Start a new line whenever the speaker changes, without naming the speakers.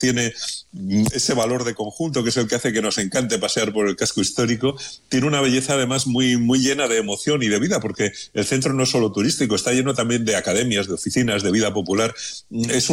tiene ese valor de conjunto que es el que hace que nos encante pasear por el casco histórico. Tiene una belleza además muy, muy llena de emoción y de vida, porque el centro no es solo turístico, está lleno también de academias, de oficinas, de vida popular. Es